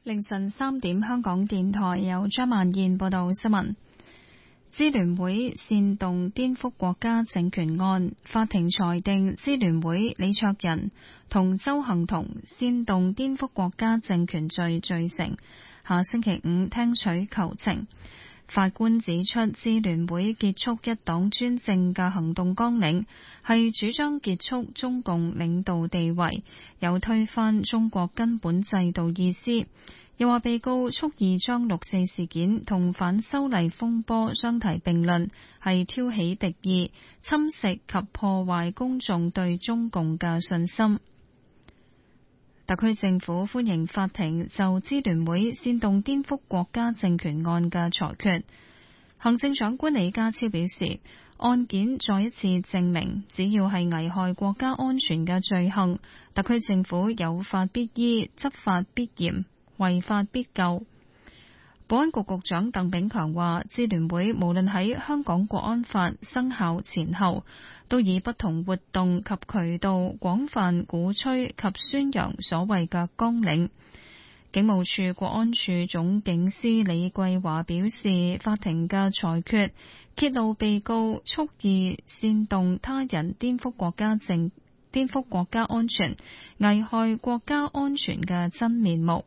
凌晨3點，香港電台由張曼燕報道新聞。支聯會煽動顛覆國家政權案，法庭裁定支聯會李卓人同鄒幸彤煽動顛覆國家政權罪罪成，下星期5聽取求情。法官指出，支聯會結束一黨專政嘅行動綱領係主張結束中共領導地位，有推翻中國根本制度意思。又話被告蓄意將六四事件同反修例風波相提並論，係挑起敵意，侵蝕及破壞公眾對中共嘅信心。特區政府歡迎法庭就支聯會煽動顛覆國家政權案嘅裁決。行政長官李家超表示，案件再一次證明，只要係危害國家安全嘅罪行，特區政府有法必依，執法必嚴，違法必究。保安局局長鄧炳強話，支聯會無論喺香港國安法生效前後，都以不同活動及渠道廣泛鼓吹及宣揚所謂嘅綱領。警務處國安處總警司李桂華表示，法庭嘅裁決揭露被告蓄意煽動他人顛覆國家安全、危害國家安全嘅真面目。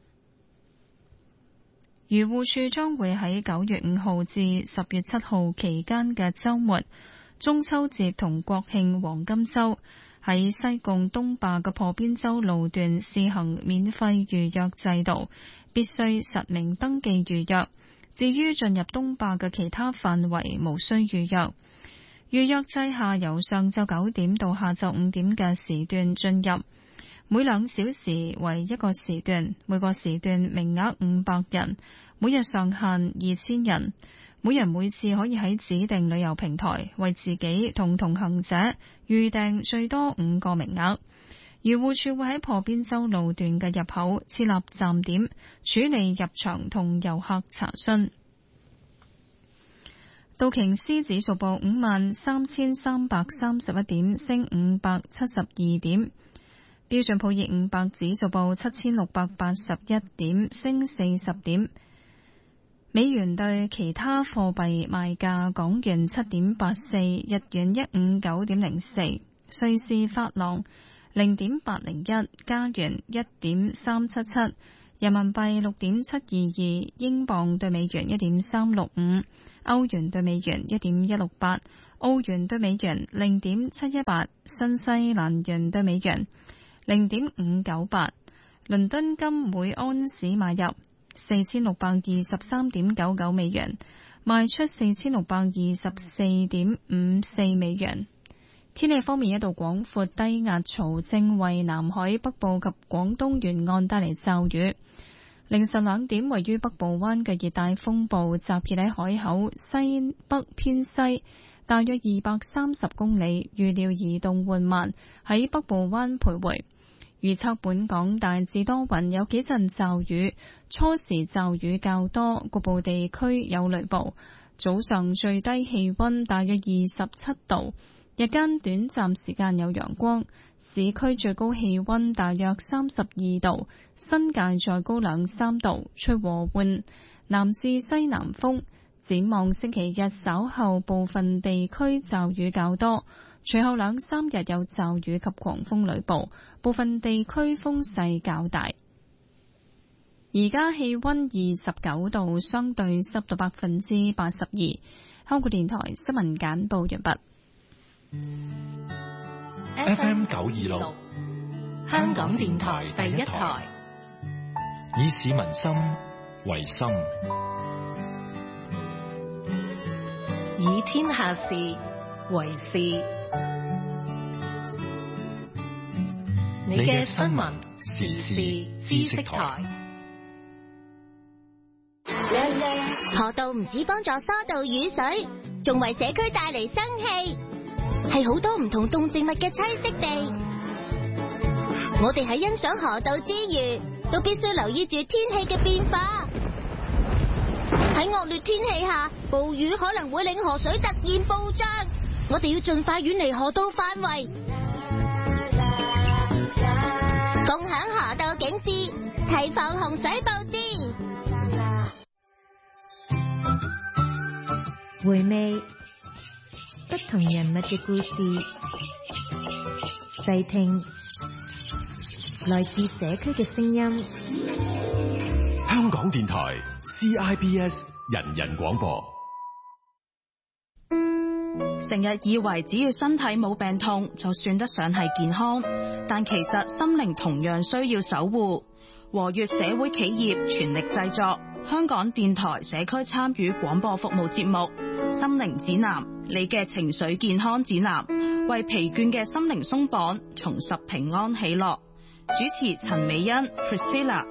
漁護署將會喺9月5號至10月7號期間嘅週末、中秋節同國慶黃金週，喺西貢東壩嘅破邊洲路段試行免費預約制度，必須實名登記預約。至於進入東壩嘅其他範圍，無需預約。預約制下，由上晝9點到下晝5點嘅時段進入，每2小時為一個時段，每個時段名額500人，每日上限2000人。每人每次可以喺指定旅遊平台為自己同同行者預訂最多5個名額。漁護署會喺破邊洲路段嘅入口設立站點，處理入場同遊客查詢。道瓊斯指數報53,331點，升572點。標準普爾500指數報7,681點，升40點。美元對其他貨幣賣價：港元7.84，日元159.04，瑞士法郎0.801，加元1.377，人民幣6.722，英鎊對美元1.365，歐元對美元1.168，澳元對美元0.718，新西蘭元對美元0.598。倫敦金每安士買入4623.99美元，賣出4624.54美元。天氣方面，一道廣闊低壓槽正為南海北部及廣東沿岸帶嚟驟雨。凌晨2點，位於北部灣嘅熱帶風暴集結喺海口西北偏西大約230公里，預料移動緩慢，喺北部灣徘徊。預測本港大致多雲，有幾陣驟雨，初時驟雨較多，局部地區有雷暴。早上最低氣溫大約27度，日間短暫時間有陽光。市區最高氣溫大約32度，新界再高2-3度，吹和緩南至西南風。展望星期日稍後部分地區驟雨較多，隨後2-3日有驟雨及狂風雷暴，部分地區風勢較大。而家氣溫29度，相對濕度82%。香港電台新聞簡報完畢。 FM 926，香港電台第一台，以市民心為心， 以天下事為事。你嘅新聞時事知識台。 河道唔止幫助疏導雨水，仲為社區帶嚟生氣，係好多唔同動植物嘅棲息地。我哋喺欣賞河道之餘，都必須留意住天氣嘅變化。喺惡劣天氣下，暴雨可能會令河水突然暴漲，我哋要盡快遠離河道範圍，共享河道景致，提齊防洪水報知。 回味不同人物嘅故事，細聽來自社區嘅聲音。 香港電台 CIBS 人人廣播。 成日以為只要身體冇病痛就算得上係健康，但其實心靈同樣需要守護。和悅社會企業全力製作香港電台社區參與廣播服務節目《心靈指南》，你嘅情緒健康指南，為疲倦嘅心靈鬆綁，重拾平安喜樂。主持陳美欣 Priscilla。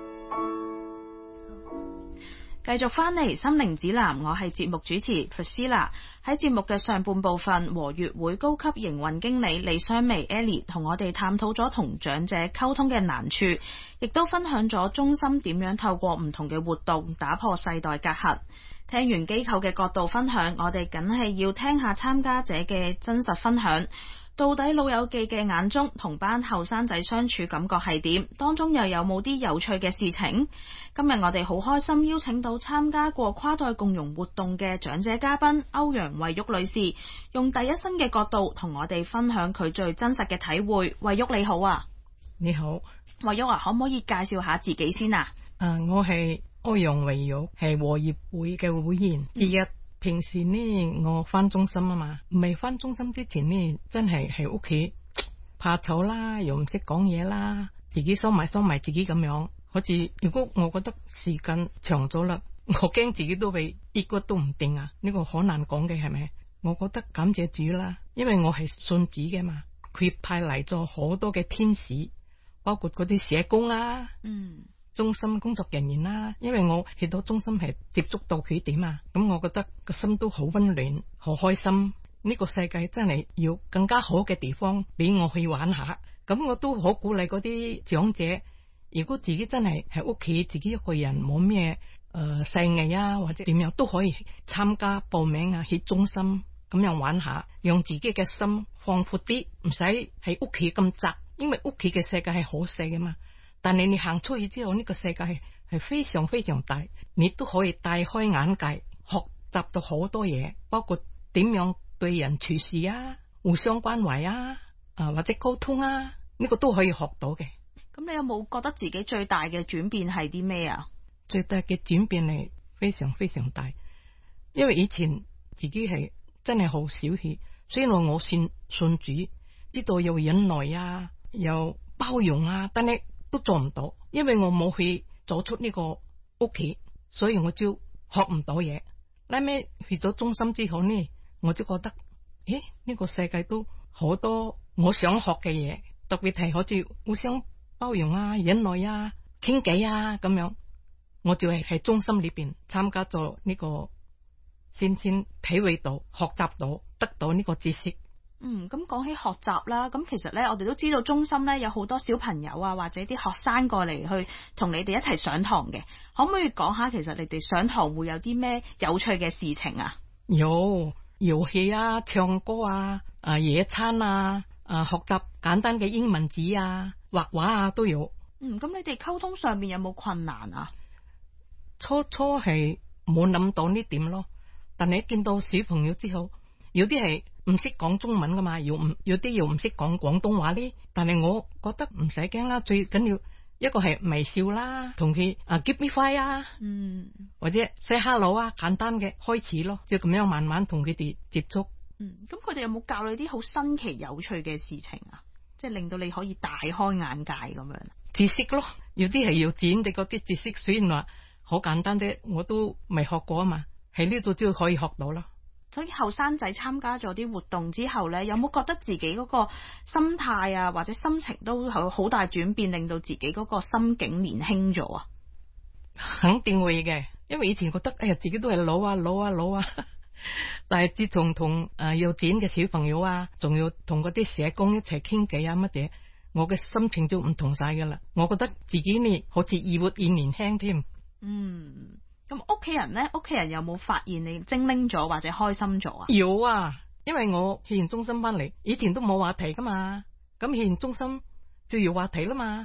繼續翻嚟心靈指南，我係節目主持 Priscilla。喺節目嘅上半部分，和悅會高級營運經理李雙薇 Ellie 同我哋探討咗同長者溝通嘅難處，亦都分享咗中心點樣透過唔同嘅活動打破世代隔閡。聽完機構嘅角度分享，我哋梗係要聽下參加者嘅真實分享。到底老友記嘅眼中同班後生仔相處感覺係點？當中又有冇啲有趣嘅事情？今日我哋好開心邀請到參加過跨代共融活動嘅長者嘉賓歐陽慧玉女士，用第一身嘅角度同我哋分享佢最真實嘅體會。慧玉你好啊。 你好。 慧玉啊，可唔可以介紹下自己先啊？ 我係歐陽慧玉，係和悅會嘅會員之一。平時呢，我翻中心啊嘛，唔係翻中心之前呢，真係喺屋企怕醜啦，又唔識講嘢啦，自己收埋自己咁樣。好似如果我覺得時間長咗啦，我驚自己都被抑鬱都唔定啊！呢個好難講嘅係咪？我覺得感謝主啦，因為我係信主嘅嘛，佢派嚟咗好多嘅天使，包括嗰啲社工啊。中心工作人員啦，因為我去到中心係接觸到佢點啊，咁我覺得個心都好溫暖，好開心。呢個世界真係要更加好嘅地方俾我去玩下，咁我都好鼓勵嗰啲長者，如果自己真係喺屋企自己一個人冇咩細藝啊或者點樣，都可以參加報名啊，去中心咁樣玩下，讓自己嘅心放闊啲，唔使喺屋企咁窄，因為屋企嘅世界係好細嘅嘛。但係你行出去之後，呢個世界係非常非常大，你都可以大開眼界，學習到好多嘢，包括點樣對人處事啊，互相關懷啊，或者溝通啊，呢個都可以學到嘅。 咁你有冇覺得自己最大嘅轉變係啲咩啊？ 最大嘅轉變係非常非常大，因為以前自己係真係好小氣，雖然我信主，知道要忍耐啊，有包容啊，但係都做唔到，因為我冇去走出呢個屋企，所以我就學唔到嘢。拉尾去咗中心之後呢，我就覺得，呢個世界都好多我想學嘅嘢，特別係好似互相包容啊、忍耐啊、傾偈啊咁樣。我就係喺中心裏邊參加咗呢個，先體會到、學習到、得到呢個知識。 咁講起學習啦，咁其實咧，我哋都知道中心咧有好多小朋友啊，或者啲學生過嚟去同你哋一齊上堂嘅，可唔可以講下其實你哋上堂會有啲咩有趣嘅事情啊？ 有遊戲啊、唱歌啊、野餐啊、學習簡單嘅英文字啊、畫畫啊都有。 咁你哋溝通上面有冇困難啊？ 初係冇諗到呢點咯，但係見到小朋友之後，有啲係唔識講中文噶嘛，有啲又唔識講廣東話呢。但係我覺得唔使驚啦，最緊要一個係微笑啦，同佢give me five 啊，或者 say hello 啊，簡單嘅開始咯，就咁樣慢慢同佢哋接觸。 咁佢哋有冇教你啲好新奇有趣嘅事情啊？即係令到你可以大開眼界咁樣。 知識咯，有啲係要剪嘅嗰啲知識，雖然話好簡單啫，我都未學過啊嘛，喺呢度就可以學到啦。 所以後生仔參加咗啲活動之後咧，有冇覺得自己嗰個心態啊，或者心情都有好大轉變，令到自己嗰個心境年輕咗啊？ 肯定會嘅，因為以前覺得自己都係老啊，但係自從同幼稚園嘅小朋友啊，仲要同嗰啲社工一齊傾偈啊乜嘢，我嘅心情就唔同晒噶啦。我覺得自己呢好似越活越年輕添。 咁屋企人咧，屋企人有冇發現你精靈咗或者開心咗啊？ 有啊，因為我去完中心翻嚟，以前都冇話題噶嘛，咁去完中心就有話題啦嘛，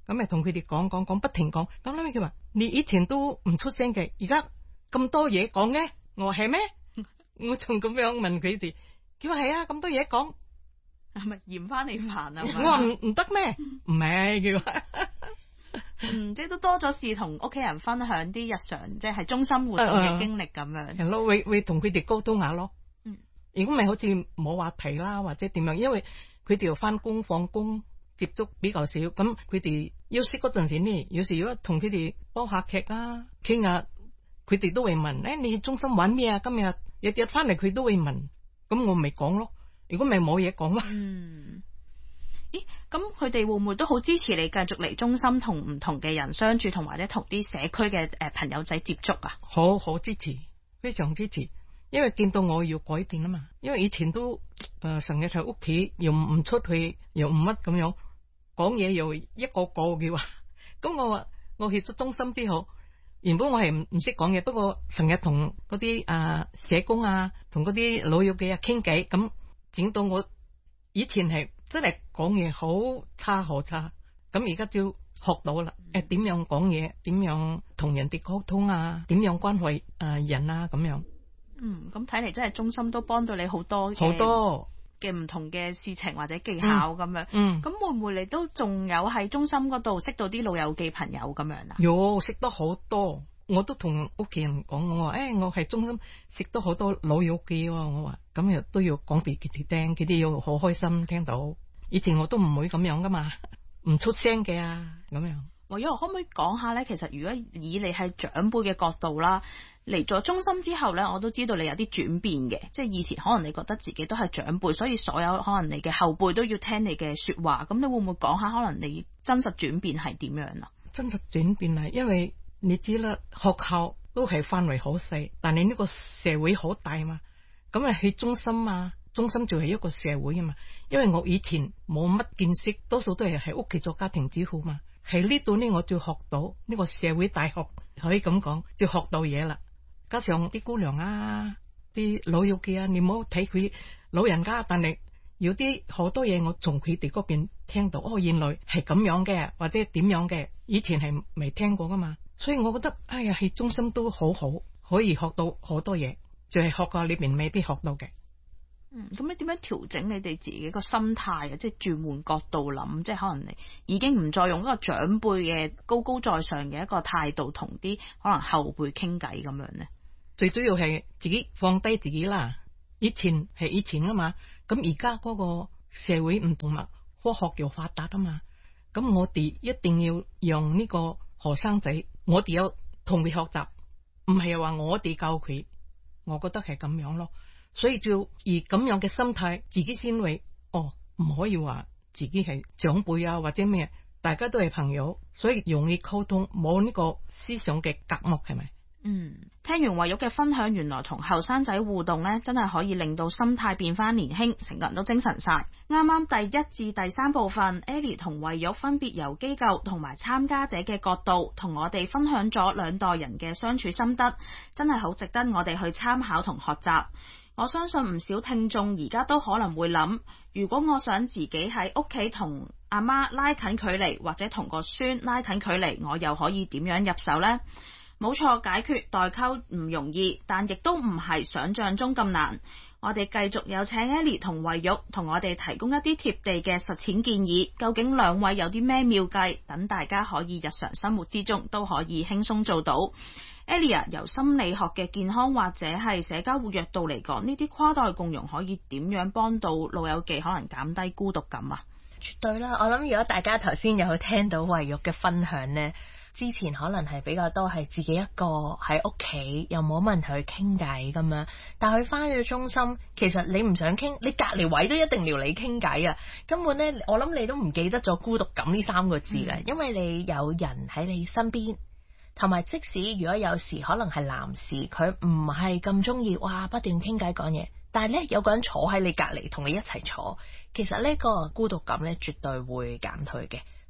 咁咪同佢哋講，不停講。咁後尾佢話：你以前都唔出聲嘅，而家咁多嘢講嘅。我話係咩？我仲咁樣問佢哋。佢話係啊，咁多嘢講， 係咪嫌翻你煩啊？ 我話唔得咩？唔係佢話。 即係都多咗事同屋企人分享啲日常，即係中心活動嘅經歷咁樣。 係咯，會同佢哋溝通下咯。如果唔係好似冇話題啦，或者點樣，因為佢哋又翻工放工，接觸比較少。咁佢哋休息嗰陣時呢，有時如果同佢哋播下劇啊，傾下，佢哋都會問：誒，你中心玩咩啊？今日日日翻嚟佢都會問。咁我咪講咯。如果咪冇嘢講啦。 咦，咁佢哋會唔會都好支持你繼續嚟中心同唔同嘅人相處，同或者同啲社區嘅朋友仔接觸啊？ 好支持，非常支持，因為見到我要改變啊嘛。因為以前都成日喺屋企，又唔出去，又唔乜咁樣，講嘢又一個個嘅話。咁我話我去咗中心之後，原本我係唔識講嘢，不過成日同嗰啲社工啊，同嗰啲老友記啊傾偈，咁整到我以前係真係講嘢好差，咁而家就學到啦。點樣講嘢，點樣同人哋溝通啊，點樣關懷人啊咁樣。 咁睇嚟真係中心都幫到你好多嘅唔同嘅事情或者技巧咁樣。咁會唔會你都仲有喺中心嗰度識到啲老友記朋友咁樣啊？ 有，識得好多。我都同屋企人講，我話我係中心識得好多老友記。我話咁又都要講俾佢哋聽，佢哋要好開心聽到。以前我都唔會咁樣噶嘛，唔出聲嘅咁樣。 可唔可以講下咧？其實如果以你係長輩嘅角度啦，嚟咗中心之後咧，我都知道你有啲轉變嘅。即係以前可能你覺得自己都係長輩，所以所有可能你嘅後輩都要聽你嘅說話。咁你會唔會講下可能你真實轉變係點樣啊？ 真實轉變係因為你知啦，學校都係範圍好細，但係呢個社會好大嘛。咁啊去中心啊，中心就係一個社會啊嘛。因為我以前冇乜見識，多數都係喺屋企做家庭主婦嘛。喺呢度呢，我就學到呢個社會大學，可以咁講，就學到嘢啦。加上啲姑娘啊，啲老友記啊，你唔好睇佢老人家，但係有啲好多嘢我從佢哋嗰邊聽到，原來係咁樣嘅，或者點樣嘅，以前係未聽過噶嘛。所以我覺得喺中心都好好，可以學到好多嘢，就係學過裏邊未必學到嘅。 咁你點樣調整你哋自己個心態啊？即係轉換角度諗，即係可能你已經唔再用一個長輩嘅高高在上嘅一個態度同啲可能後輩傾偈咁樣咧。 最主要係自己放低自己啦。以前係以前啊嘛，咁而家嗰個社會唔同啦，科學又發達啊嘛，咁我哋一定要讓呢個學生仔，我哋有同佢學習，唔係話我哋教佢，我覺得係咁樣咯。所以就要以咁樣嘅心態，自己先會唔可以話自己係長輩啊或者咩，大家都係朋友，所以容易溝通，冇呢個思想嘅隔膜，係咪？ 聽完慧玉嘅分享，原來同後生仔互動呢，真係可以令到心態變翻年輕，成個人都精神晒。啱啱第一至第三部分 Ellie 同慧玉分別由機構同埋參加者嘅角度，同我哋分享咗兩代人嘅相處心得，真係好值得我哋去參考同學習。我相信唔少聽眾而家都可能會諗，如果我想自己喺屋企同阿媽拉近距離，或者同個孫拉近距離，我又可以點樣入手呢？冇錯，解決代溝唔容易，但亦都唔係想象中咁難。我哋繼續有請 Ellie 同慧玉同我哋提供一啲貼地嘅實踐建議。究竟兩位有啲咩妙計，等大家可以日常生活之中都可以輕鬆做到。Ellie 由心理學嘅健康或者係社交活躍度嚟講，呢啲跨代共融可以點樣幫到老友記可能減低孤獨感啊？ 絕對啦！我諗如果大家頭先有聽到慧玉嘅分享呢，之前可能係比較多係自己一個喺屋企又冇問題去傾偈咁樣，但係佢翻咗中心，其實你唔想傾，你隔離位都一定撩你傾偈啊！根本呢，我諗你都唔記得咗孤獨感呢3個字啦，因為你有人喺你身邊。同埋即使如果有時可能係男士，佢唔係咁中意不斷傾偈講嘢，但係咧有個人坐喺你隔離同你一齊坐，其實呢個孤獨感咧絕對會減退嘅。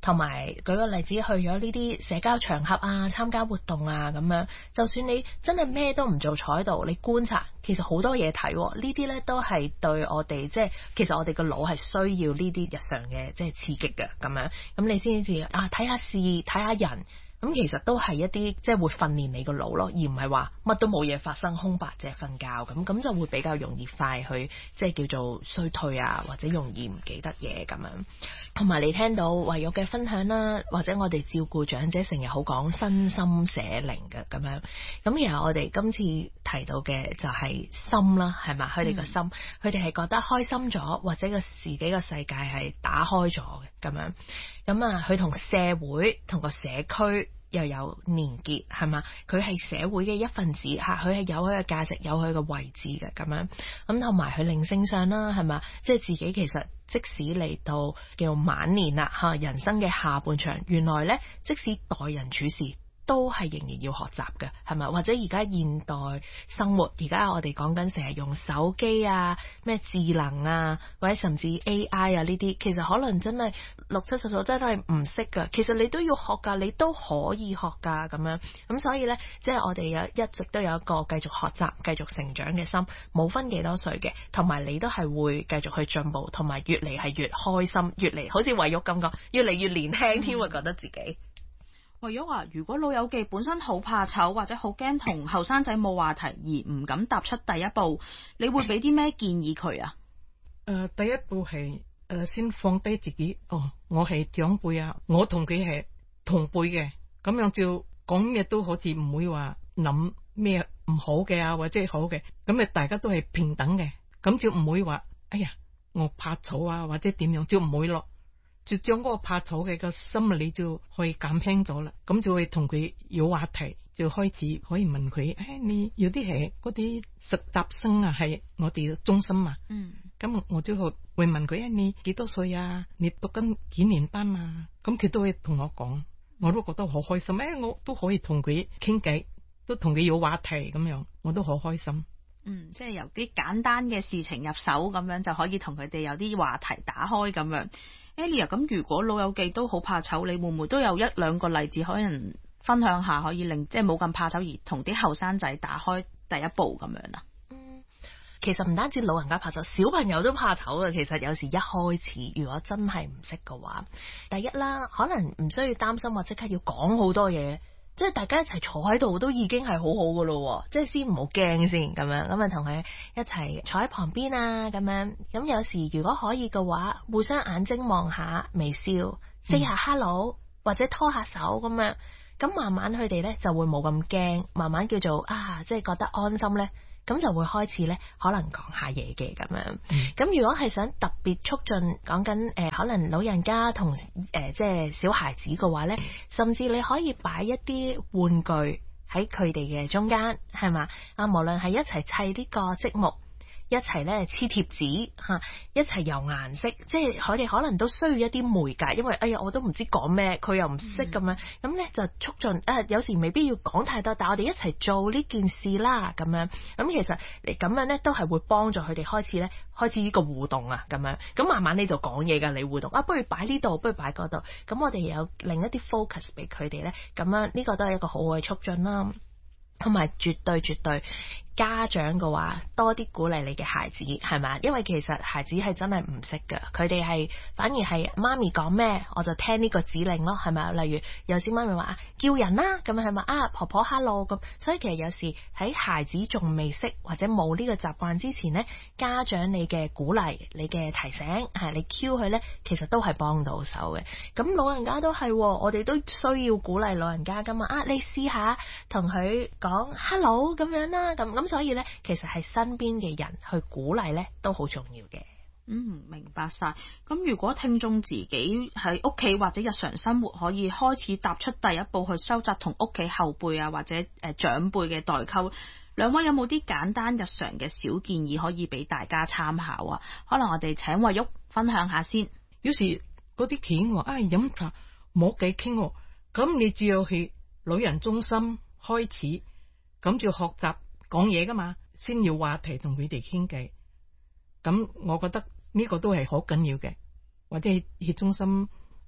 同埋舉個例子，去咗呢啲社交場合啊，參加活動啊咁樣，就算你真係咩都唔做，坐喺度，你觀察，其實好多嘢睇，呢啲咧都係對我哋即係其實我哋個腦係需要呢啲日常嘅即係刺激嘅咁樣，咁你先至睇下事，睇下人。咁其實都係一啲即係會訓練你個腦咯，而唔係話乜都冇嘢發生，空白淨係瞓覺咁就會比較容易快去即係叫做衰退啊，或者容易唔記得嘢咁樣。同埋你聽到慧玉嘅分享啦，或者我哋照顧長者成日好講身心社靈嘅咁樣。咁然後我哋今次提到嘅就係心啦，係咪？佢哋個心，佢哋係覺得開心咗，或者個自己個世界係打開咗嘅咁樣。咁佢同社會同個社區又有連結，係嘛？佢係社會嘅一份子嚇，佢係有佢嘅價值，有佢嘅位置嘅咁樣。咁同埋佢靈性上啦，係嘛？即係自己其實即使嚟到叫晚年啦嚇，人生嘅下半場，原來咧即使待人處事都係仍然要學習嘅，係咪？或者而家現代生活，而家我哋講緊成日用手機啊、咩智能啊，或者甚至 AI 啊呢啲，其實可能真係60、70歲真係唔識㗎。其實你都要學㗎，你都可以學㗎咁樣。咁所以呢，即係我哋一直都有一個繼續學習、繼續成長嘅心，冇分幾多歲嘅，同埋你都係會繼續去進步，同埋越嚟係越開心，越嚟好似慧玉咁講，越嚟越年輕添啊，覺得自己。 慧玉話：如果老友記本身好怕醜，或者好驚同後生仔冇話題，而唔敢踏出第一步，你會俾啲咩建議佢啊？ 第一步係先放低自己。我係長輩啊，我同佢係同輩嘅，咁樣就講咩都好似唔會話諗咩唔好嘅啊，或者好嘅，咁大家都係平等嘅，咁就唔會話哎呀我怕醜啊，或者點樣，就唔會咯。就將嗰個怕醜嘅個心理就可以減輕咗啦，咁就會同佢有話題，就開始可以問佢，你有啲係嗰啲實習生啊，係我哋中心啊，咁我就會問佢，你幾多歲啊？你讀緊幾年班啊？咁佢都會同我講，我都覺得好開心，我都可以同佢傾偈，都同佢有話題咁樣，我都好開心。 即係由啲簡單嘅事情入手，咁樣就可以同佢哋有啲話題打開咁樣。Ellie 咁，如果老友記都好怕醜，你會唔會都有一兩個例子可能分享下，可以令即係冇咁怕醜而同啲後生仔打開第一步咁樣啊？ 其實唔單止老人家怕醜，小朋友都怕醜嘅。其實有時一開始如果真係唔識嘅話，第一啦，可能唔需要擔心話即刻要講好多嘢。即係大家一齊坐喺度都已經係好好噶咯，即係先唔好驚先咁樣，咁啊同佢一齊坐喺旁邊啊咁樣，咁有時如果可以嘅話，互相眼睛望下，微笑，say 下 hello 或者拖下手咁樣，咁慢慢佢哋咧就會冇咁驚，慢慢叫做即係覺得安心咧。咁就會開始咧，可能講下嘢嘅咁樣。咁如果係想特別促進講緊可能老人家同即係小孩子嘅話咧，甚至你可以擺一啲玩具喺佢哋嘅中間，係嘛？無論係一齊砌呢個積木，一齊咧黐貼紙嚇，一齊油顏色，即係佢哋可能都需要一啲媒介，因為我都唔知講咩，佢又唔識咁樣，咁咧就促進有時未必要講太多，但我哋一齊做呢件事啦咁樣，咁其實你咁樣咧都係會幫助佢哋開始呢個互動啊咁樣，咁慢慢你就講嘢㗎，你互動不如擺呢度，不如擺嗰度，咁我哋有另一啲 focus 俾佢哋咧，咁樣呢個都係一個好好嘅促進啦，同埋絕對家長嘅話多啲鼓勵你嘅孩子，係咪？因為其實孩子係真係唔識㗎，佢哋係反而係媽咪講咩我就聽呢個指令咯，係咪？例如有時媽咪話叫人啦，咁係咪婆婆 hello 咁，所以其實有時喺孩子仲未識或者冇呢個習慣之前呢，家長你嘅鼓勵、你嘅提醒你 cue 佢呢，其實都係幫到手嘅。咁老人家都係，我哋都需要鼓勵老人家噶嘛。你試下同佢講 hello 咁樣啦，咁所以咧，其實係身邊嘅人去鼓勵咧，都好重要嘅。 明白晒。咁如果聽眾自己喺屋企或者日常生活可以開始踏出第一步去收窄同屋企後輩啊或者長輩嘅代溝，兩位有冇啲簡單日常嘅小建議可以俾大家參考啊？可能我哋請慧玉分享下先。 有時嗰啲傾飲茶冇偈傾，咁你只要去老人中心開始，咁就學習講嘢噶嘛，先要話題同佢哋傾偈。咁我覺得呢個都係好緊要嘅，或者去中心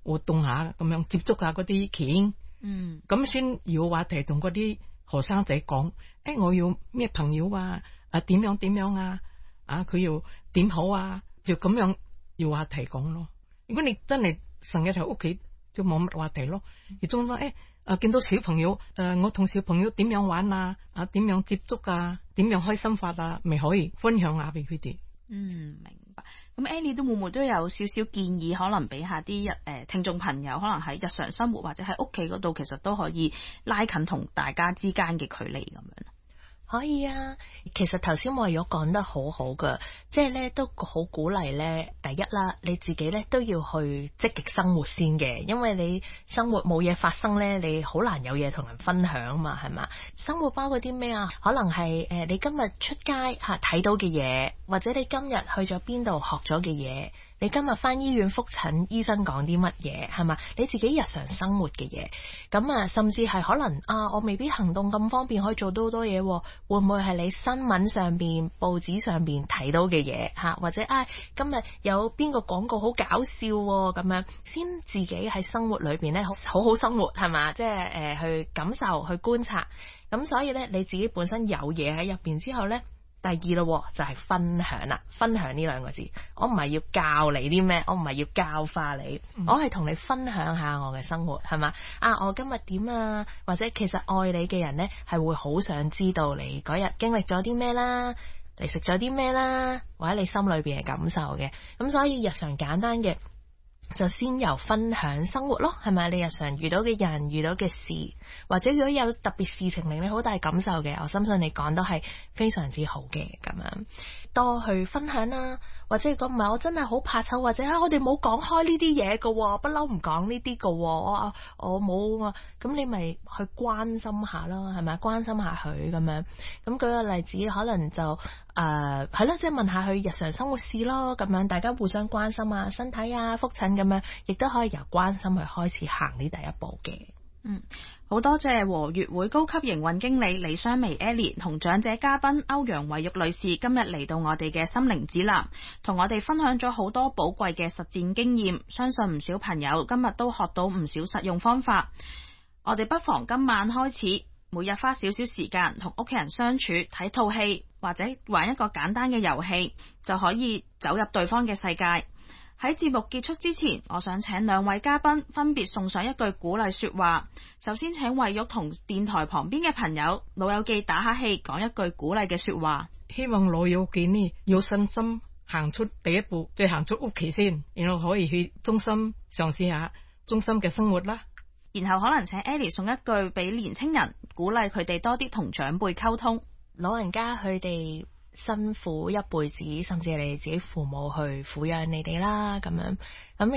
活動下咁樣，接觸下嗰啲錢，咁先有話題同嗰啲學生仔講，我要咩朋友啊，點樣啊，佢要點好啊，就咁樣要話題講咯。如果你真係成日喺屋企，就冇乜話題咯。而中間見到小朋友，我同小朋友點樣玩啊，點樣接觸啊，點樣開心法啊，咪可以分享下俾佢哋。 明白。咁 Annie 都會唔會都有少少建議，可能俾下啲聽眾朋友，可能喺日常生活或者喺屋企嗰度，其實都可以拉近同大家之間嘅距離咁樣。 可以啊，其實頭先慧玉講得好好噶，即係咧都好鼓勵咧。第一啦，你自己咧都要去積極生活先嘅，因為你生活冇嘢發生咧，你好難有嘢同人分享嘛，係嘛？生活包括啲咩啊？可能係你今日出街睇到嘅嘢，或者你今日去咗邊度學咗嘅嘢。你今日返醫院復診，醫生講啲乜嘢係嘛？你自己日常生活嘅嘢，咁甚至係可能我未必行動咁方便可以做到好多嘢，會唔會係你新聞上邊、報紙上邊睇到嘅嘢或者今日有邊個廣告好搞笑咁樣，先自己喺生活裏邊咧好好生活係嘛？即係去感受、去觀察，咁所以咧你自己本身有嘢喺入邊之後咧。第二咯，就係分享啦。分享呢兩個字，我唔係要教你啲咩，我唔係要教化你，我係同你分享下我嘅生活，係嘛？我今日點啊？或者其實愛你嘅人呢，係會好想知道你嗰日經歷咗啲咩啦，你食咗啲咩啦，或者你心裏邊嘅感受嘅。咁所以日常簡單嘅。就先由分享生活咯，係咪？你日常遇到嘅人、遇到嘅事，或者如果有特別事情令你好大感受嘅，我深信你講都係非常之好嘅，咁樣多去分享啦。或者如果唔係，我真係好怕醜，或者我哋冇講開呢啲嘢㗎，不嬲唔講呢啲㗎，我冇，咁你咪去關心下咯，係咪？關心下佢咁樣。咁舉個例子，可能就係咯，即係問下佢日常生活事咯，咁樣大家互相關心啊，身體啊，復診咁樣，亦都可以由關心去開始行呢第一步嘅。 好多謝和悅會高級營運經理李雙薇 Ellie 同長者嘉賓歐陽慧玉女士今日嚟到我哋嘅心靈指南，同我哋分享咗好多寶貴嘅實戰經驗，相信唔少朋友今日都學到唔少實用方法。我哋不妨今晚開始，每日花少少時間同屋企人相處，睇套戲或者玩一個簡單嘅遊戲，就可以走入對方嘅世界。喺節目結束之前，我想請兩位嘉賓分別送上一句鼓勵說話。首先請慧玉同電台旁邊嘅朋友老友記打下氣，講一句鼓勵嘅說話。 希望老友記呢有信心行出第一步，再行出屋企先，然後可以去中心嘗試下中心嘅生活啦。 然後可能請 Ellie 送一句俾年青人，鼓勵佢哋多啲同長輩溝通。 老人家佢哋辛苦一輩子，甚至係你自己父母去撫養你哋啦，咁樣咁。